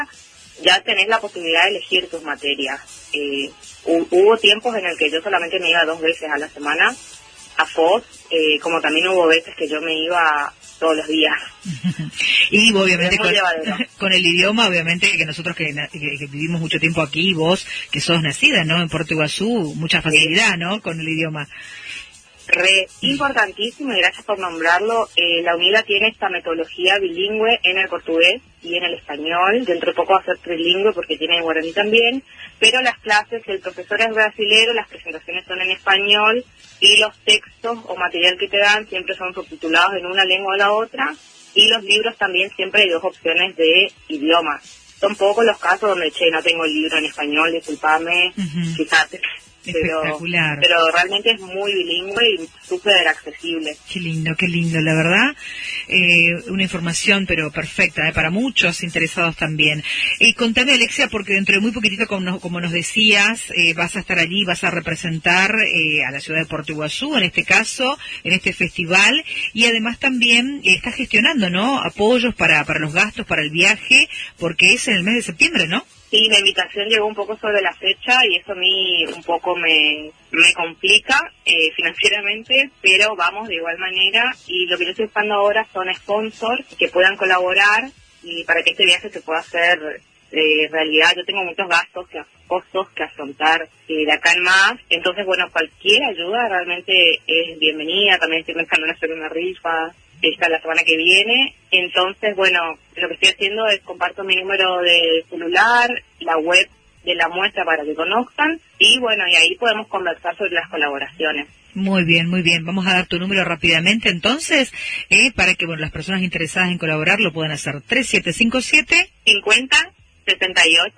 ya tenés la posibilidad de elegir tus materias. Hubo tiempos en el que yo solamente me iba 2 veces a la semana a FOS, como también hubo veces que yo me iba todos los días. Y obviamente con el idioma, obviamente que nosotros que vivimos mucho tiempo aquí, vos que sos nacida, ¿no? En Puerto Iguazú, mucha facilidad, ¿no? Con el idioma. Importantísimo, y gracias por nombrarlo. La UNILA tiene esta metodología bilingüe en el portugués y en el español. Dentro de poco va a ser trilingüe porque tiene el guaraní también. Pero las clases, el profesor es brasilero, las presentaciones son en español y los textos o material que te dan siempre son subtitulados en una lengua o la otra. Y los libros también siempre hay 2 opciones de idiomas. Son pocos los casos donde, no tengo el libro en español, disculpame, fíjate. Espectacular. Pero realmente es muy bilingüe y súper accesible. Qué lindo, la verdad. Una información, pero perfecta, para muchos interesados también. Contame, Alexia, porque dentro de muy poquitito, como nos decías, vas a estar allí, vas a representar a la ciudad de Puerto Iguazú, en este caso, en este festival, y además también estás gestionando, ¿no?, apoyos para los gastos, para el viaje, porque es en el mes de septiembre, ¿no? Sí, la invitación llegó un poco sobre la fecha y eso a mí un poco me complica financieramente, pero vamos de igual manera, y lo que yo estoy buscando ahora son sponsors que puedan colaborar y para que este viaje se pueda hacer realidad. Yo tengo muchos costos que afrontar de acá en más, entonces bueno, cualquier ayuda realmente es bienvenida. También estoy pensando en hacer una rifa la semana que viene. Entonces, bueno, lo que estoy haciendo es comparto mi número de celular, la web de la muestra para que conozcan, y bueno, y ahí podemos conversar sobre las colaboraciones. Muy bien. Vamos a dar tu número rápidamente, entonces, para que las personas interesadas en colaborar lo puedan hacer. 3757 50 68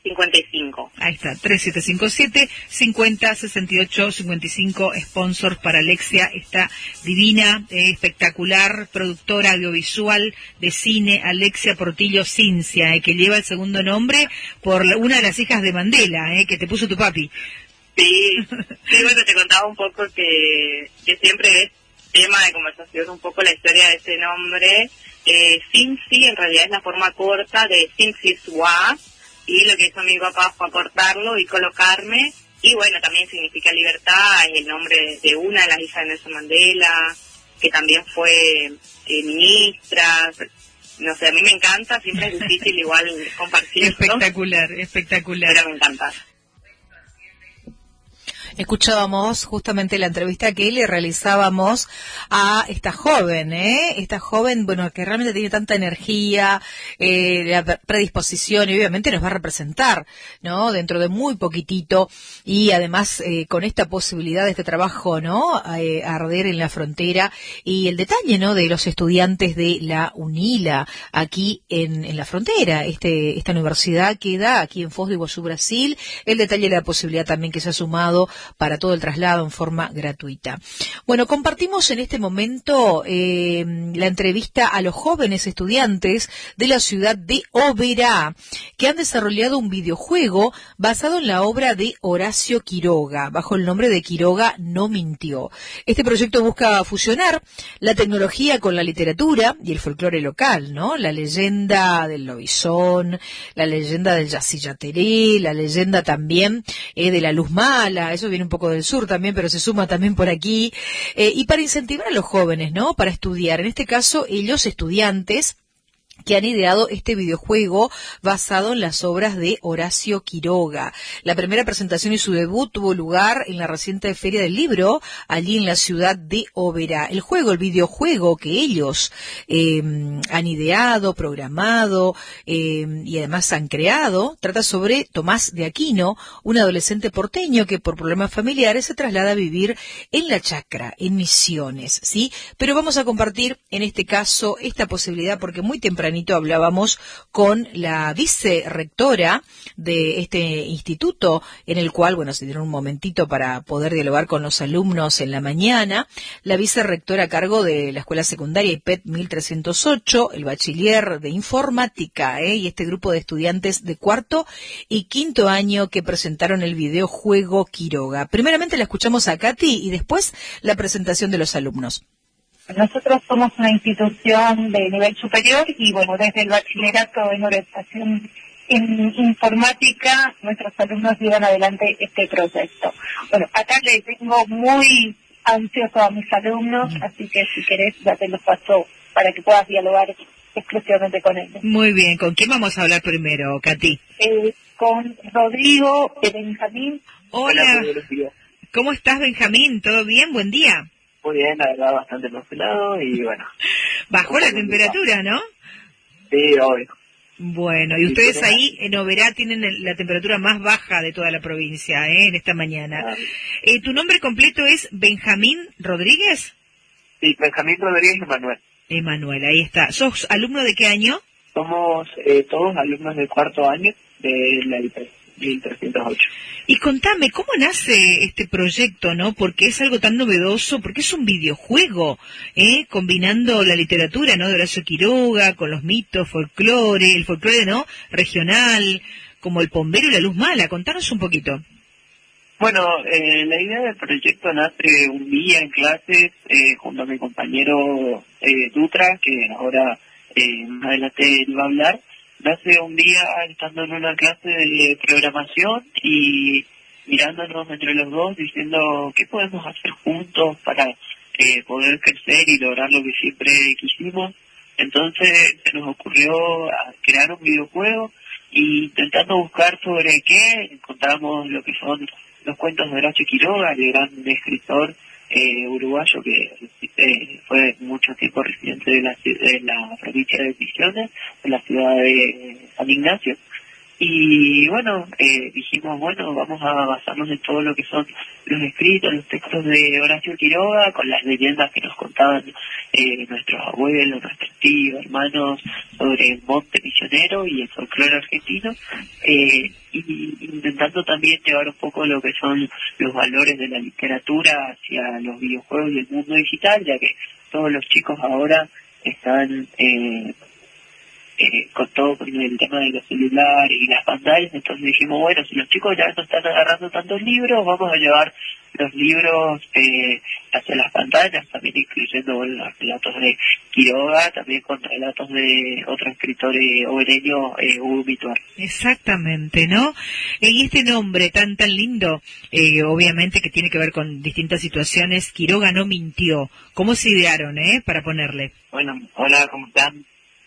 55. Ahí está, 3757 50 68 55, sponsor para Alexia, esta divina, espectacular productora audiovisual de cine, Alexia Portillo Cincia, que lleva el segundo nombre por una de las hijas de Mandela, que te puso tu papi. Sí, bueno, te contaba un poco que siempre es tema de conversación un poco la historia de ese nombre. Cincy en realidad es la forma corta de Cincy-Swa, y lo que hizo mi papá fue acortarlo y colocarme, y bueno, también significa libertad, es el nombre de una de las hijas de Nelson Mandela, que también fue ministra. No sé, a mí me encanta, siempre es difícil igual compartirlo. Espectacular. Pero me encanta. Escuchábamos justamente la entrevista que le realizábamos a esta joven, bueno, que realmente tiene tanta energía, la predisposición, y obviamente nos va a representar, ¿no?, dentro de muy poquitito, y además con esta posibilidad de este trabajo, ¿no?, arder en la frontera, y el detalle, ¿no?, de los estudiantes de la UNILA aquí en la frontera, esta universidad queda aquí en Foz do Iguazú, Brasil, el detalle de la posibilidad también que se ha sumado para todo el traslado en forma gratuita. Bueno, compartimos en este momento la entrevista a los jóvenes estudiantes de la ciudad de Oberá, que han desarrollado un videojuego basado en la obra de Horacio Quiroga, bajo el nombre de Quiroga no mintió. Este proyecto busca fusionar la tecnología con la literatura y el folclore local, ¿no? La leyenda del lobizón, la leyenda del yacillateré, la leyenda también de la luz mala, eso viene un poco del sur también, pero se suma también por aquí, y para incentivar a los jóvenes, ¿no?, para estudiar, en este caso ellos estudiantes que han ideado este videojuego basado en las obras de Horacio Quiroga. La primera presentación y su debut tuvo lugar en la reciente Feria del Libro, allí en la ciudad de Oberá. El videojuego que ellos han ideado, programado y además han creado, trata sobre Tomás de Aquino, un adolescente porteño que por problemas familiares se traslada a vivir en la chacra, en Misiones, ¿sí? Pero vamos a compartir en este caso esta posibilidad porque muy tempranito hablábamos con la vicerrectora de este instituto, en el cual, bueno, se dieron un momentito para poder dialogar con los alumnos en la mañana, la vicerrectora a cargo de la escuela secundaria IPET 1308, el bachiller de informática, y este grupo de estudiantes de cuarto y quinto año que presentaron el videojuego Quiroga. Primeramente la escuchamos a Katy y después la presentación de los alumnos. Nosotros somos una institución de nivel superior y bueno, desde el bachillerato en orientación en informática nuestros alumnos llevan adelante este proyecto. Bueno, acá le tengo muy ansioso a mis alumnos, así que si querés ya te los paso para que puedas dialogar exclusivamente con ellos. Muy bien, ¿con quién vamos a hablar primero, Katy? Con Rodrigo Benjamín. Hola, ¿cómo estás, Benjamín? ¿Todo bien? Buen día. Muy bien, la verdad, bastante congelado y bueno. Bajó la temperatura, ¿no? Sí, obvio. Bueno, y ustedes ahí en Oberá tienen la temperatura más baja de toda la provincia, en esta mañana. ¿Tu nombre completo es Benjamín Rodríguez? Sí, Benjamín Rodríguez Emanuel. Emanuel, ahí está. ¿Sos alumno de qué año? Somos todos alumnos del cuarto año de la IP 1308. Y contame, ¿cómo nace este proyecto, no? Porque es algo tan novedoso, porque es un videojuego, combinando la literatura, ¿no? De Horacio Quiroga, con los mitos, folclore, el folclore, ¿no? Regional, como el Pombero y la Luz Mala. Contanos un poquito. Bueno, la idea del proyecto nace un día en clases, junto a mi compañero Dutra, que ahora más adelante va a hablar. Nace un día estando en una clase de programación y mirándonos entre los dos diciendo qué podemos hacer juntos para poder crecer y lograr lo que siempre quisimos. Entonces se nos ocurrió crear un videojuego y intentando buscar sobre qué encontramos lo que son los cuentos de Horacio Quiroga, el gran escritor uruguayo que fue mucho tiempo residente de la provincia de Misiones, de la ciudad de San Ignacio. Y bueno, dijimos, bueno, vamos a basarnos en todo lo que son los escritos, los textos de Horacio Quiroga, con las leyendas que nos contaban nuestros abuelos, nuestros tíos, hermanos, sobre el monte misionero y el folclore argentino, y intentando también llevar un poco lo que son los valores de la literatura hacia los videojuegos y el mundo digital, ya que todos los chicos ahora están con todo con el tema de los celulares y las pantallas. Entonces dijimos, bueno, si los chicos ya no están agarrando tantos libros, vamos a llevar los libros hacia las pantallas, también incluyendo los relatos de Quiroga, también con relatos de otros escritores obereños, Hugo Mituar. Exactamente, ¿no? Y este nombre tan lindo, obviamente que tiene que ver con distintas situaciones, Quiroga no mintió. ¿Cómo se idearon, para ponerle? Bueno, hola, ¿cómo están?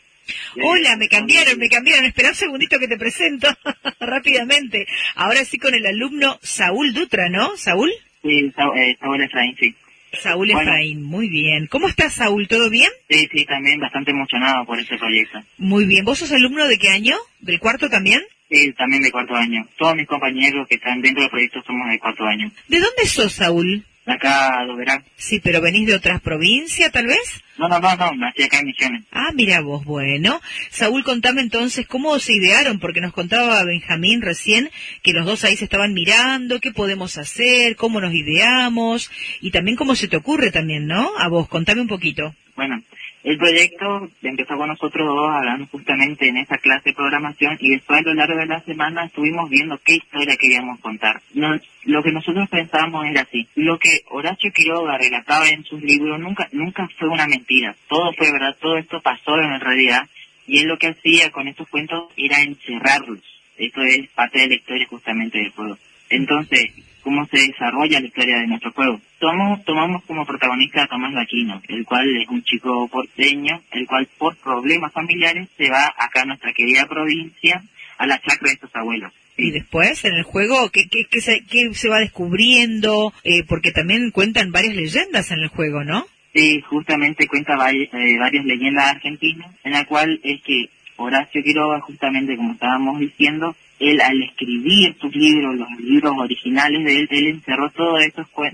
Hola, me cambiaron. Espera un segundito que te presento rápidamente. Ahora sí con el alumno Saúl Dutra, ¿no? ¿Saúl? Sí, Saúl Efraín, sí. Saúl Efraín, muy bien. ¿Cómo estás, Saúl? ¿Todo bien? Sí, también bastante emocionado por ese proyecto. Muy bien. ¿Vos sos alumno de qué año? ¿Del cuarto también? Sí, también de cuarto año. Todos mis compañeros que están dentro del proyecto somos de cuarto año. ¿De dónde sos, Saúl? De acá, lo verán. Sí, pero ¿venís de otras provincias, tal vez? No, nací acá en Misiones. Ah, mira vos, bueno. Saúl, contame entonces, ¿cómo se idearon? Porque nos contaba Benjamín recién que los dos ahí se estaban mirando, qué podemos hacer, cómo nos ideamos, y también cómo se te ocurre también, ¿no? A vos, contame un poquito. Bueno, el proyecto empezó con nosotros dos hablando justamente en esa clase de programación y después a lo largo de la semana estuvimos viendo qué historia queríamos contar. Lo que nosotros pensábamos era así: lo que Horacio Quiroga relataba en sus libros nunca fue una mentira, todo fue verdad, todo esto pasó en realidad, y él lo que hacía con estos cuentos era encerrarlos. Esto es parte de la historia justamente del juego. Entonces, ¿cómo se desarrolla la historia de nuestro juego? Tomamos como protagonista a Tomás Aquino, el cual es un chico porteño, el cual por problemas familiares se va acá a nuestra querida provincia, a la chacra de sus abuelos. Y después, en el juego, ¿qué se va descubriendo? Porque también cuentan varias leyendas en el juego, ¿no? Sí, justamente cuenta varias leyendas argentinas, en la cual es que Horacio Quiroga, justamente como estábamos diciendo, él al escribir sus libros, los libros originales de él encerró toda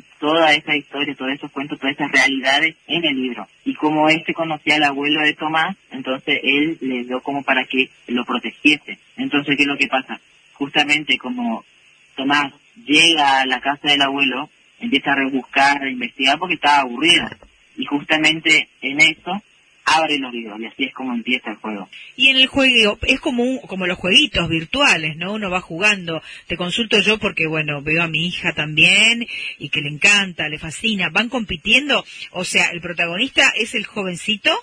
esa historia, todos esos cuentos, todas esas realidades en el libro. Y como conocía al abuelo de Tomás, entonces él le dio como para que lo protegiese. Entonces, ¿qué es lo que pasa? Justamente como Tomás llega a la casa del abuelo, empieza a rebuscar, a investigar porque estaba aburrido. Y justamente en eso abre los libros y así es como empieza el juego. Y en el juego es como los jueguitos virtuales, ¿no? Uno va jugando. Te consulto yo porque, bueno, veo a mi hija también y que le encanta, le fascina. Van compitiendo, o sea, el protagonista es el jovencito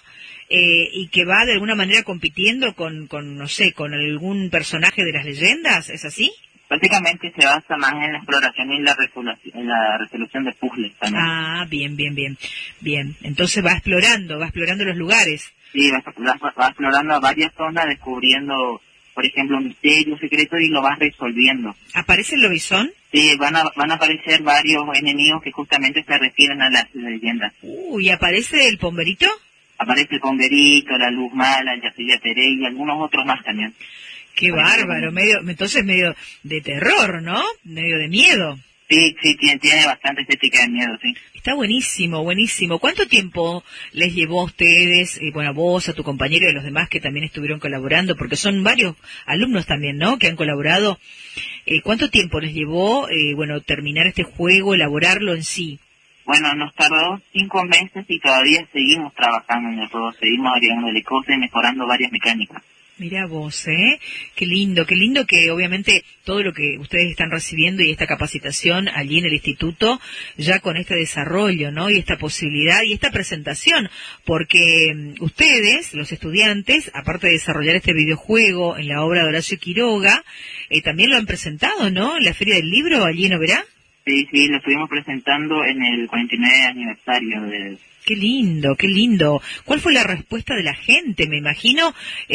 y que va de alguna manera compitiendo con, no sé, con algún personaje de las leyendas, ¿es así? Prácticamente se basa más en la exploración y la resolución de puzzles también. Ah, bien. Entonces va explorando los lugares. Sí, va explorando varias zonas, descubriendo, por ejemplo, un misterio secreto y lo vas resolviendo. ¿Aparece el lobizón? Sí, van a aparecer varios enemigos que justamente se refieren a las leyendas. ¿Y aparece el pomberito? Aparece el pomberito, la luz mala, el Yacilla Terey y algunos otros más también. Qué bárbaro, entonces medio de terror, ¿no? Medio de miedo. Sí, tiene bastante estética de miedo, sí. Está buenísimo. ¿Cuánto tiempo les llevó a ustedes, a vos, a tu compañero y a los demás que también estuvieron colaborando? Porque son varios alumnos también, ¿no?, que han colaborado. ¿Cuánto tiempo les llevó, terminar este juego, elaborarlo en sí? Bueno, nos tardó 5 meses y todavía seguimos trabajando en el juego, seguimos agregándole cosas y mejorando varias mecánicas. Mirá vos, qué lindo que obviamente todo lo que ustedes están recibiendo y esta capacitación allí en el instituto, ya con este desarrollo, ¿no?, y esta posibilidad y esta presentación, porque ustedes, los estudiantes, aparte de desarrollar este videojuego en la obra de Horacio Quiroga, también lo han presentado, ¿no?, en la Feria del Libro allí en Oberá. Sí, lo estuvimos presentando en el 49 aniversario de... Qué lindo. ¿Cuál fue la respuesta de la gente? Me imagino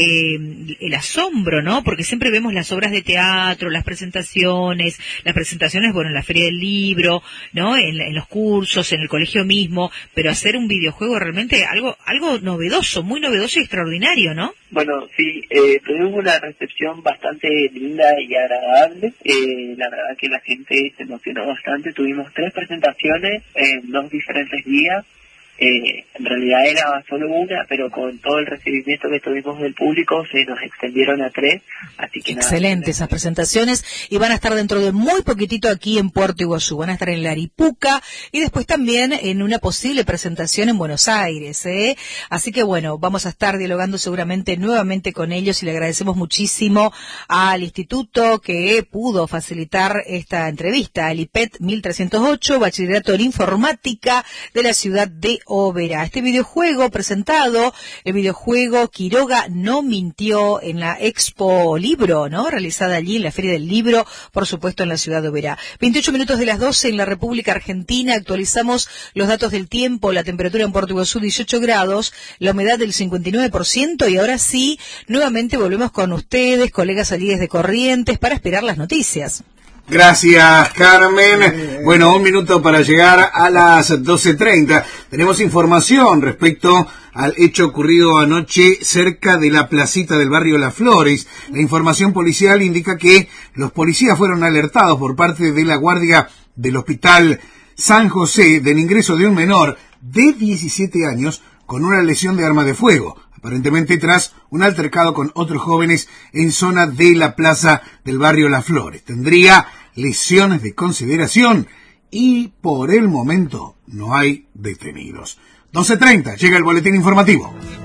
el asombro, ¿no? Porque siempre vemos las obras de teatro, las presentaciones, en la Feria del Libro, ¿no? En los cursos, en el colegio mismo, pero hacer un videojuego realmente algo novedoso, muy novedoso y extraordinario, ¿no? Bueno, sí, tuvimos una recepción bastante linda y agradable. La verdad que la gente se emocionó bastante. Tuvimos 3 presentaciones en 2 diferentes días. En realidad era solo una, pero con todo el recibimiento que tuvimos del público se nos extendieron a 3, así que excelente esas presentaciones, y van a estar dentro de muy poquitito aquí en Puerto Iguazú, van a estar en la Aripuca y después también en una posible presentación en Buenos Aires, así que vamos a estar dialogando seguramente nuevamente con ellos y le agradecemos muchísimo al instituto que pudo facilitar esta entrevista, el IPET 1308, Bachillerato en Informática de la ciudad de Oberá. Este videojuego presentado, el videojuego Quiroga no mintió, en la Expo Libro, ¿no?, realizada allí en la Feria del Libro, por supuesto en la ciudad de Oberá. 28 minutos de las 12 en la República Argentina. Actualizamos los datos del tiempo, la temperatura en Puerto Iguazú 18 grados, la humedad del 59%, y ahora sí, nuevamente volvemos con ustedes, colegas allí desde Corrientes, para esperar las noticias. Gracias, Carmen. Bueno, 1 minuto para llegar a las 12:30. Tenemos información respecto al hecho ocurrido anoche cerca de la placita del barrio Las Flores. La información policial indica que los policías fueron alertados por parte de la guardia del Hospital San José del ingreso de un menor de 17 años con una lesión de arma de fuego, aparentemente tras un altercado con otros jóvenes en zona de la plaza del barrio Las Flores. Tendría lesiones de consideración y por el momento no hay detenidos. 12:30, llega el boletín informativo.